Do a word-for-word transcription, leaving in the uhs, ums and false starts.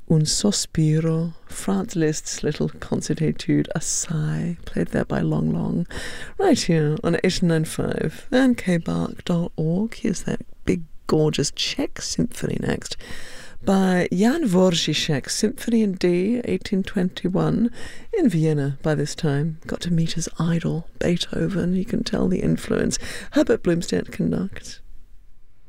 Un Sospiro, Franz Liszt's little concert etude, A Sigh, played there by Long Long, right here on eight nine five and k bark dot org. Here's that big, gorgeous Czech symphony next, by Jan Dvořáček, Symphony in D, eighteen twenty-one, in Vienna by this time. Got to meet his idol, Beethoven. You can tell the influence. Herbert Blomstedt conduct.